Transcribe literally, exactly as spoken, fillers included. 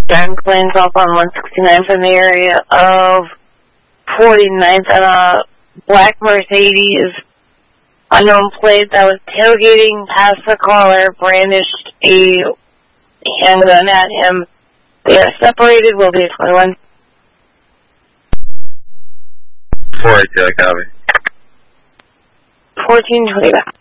John Plains off on one sixty-nine from the area of forty-ninth on a black Mercedes. Unknown plate that was tailgating past the caller, brandished a handgun at him. They are separated, will be twenty-one. four eight two, copy. fourteen twenty-one.